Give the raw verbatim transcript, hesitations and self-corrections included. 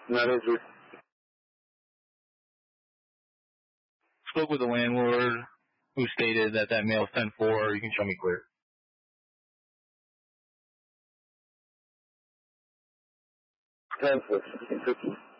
Not injured. Spoke with the landlord who stated that that male is ten four. You can show me clear. ten four.